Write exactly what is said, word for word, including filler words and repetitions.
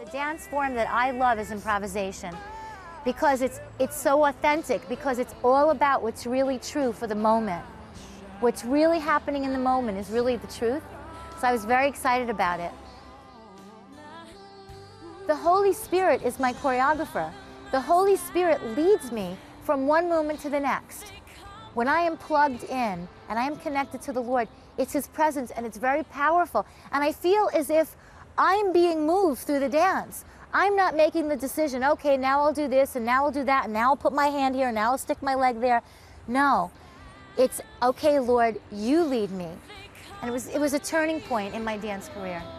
dance form that I love is improvisation because it's, it's so authentic, because it's all about what's really true for the moment. What's really happening in the moment is really the truth. So I was very excited about it. The Holy Spirit is my choreographer. The Holy Spirit leads me from one moment to the next. When I am plugged in and I am connected to the Lord, it's His presence and it's very powerful. And I feel as if I'm being moved through the dance. I'm not making the decision, okay, now I'll do this and now I'll do that and now I'll put my hand here and now I'll stick my leg there. No, it's, okay, Lord, you lead me. And it was, it was a turning point in my dance career.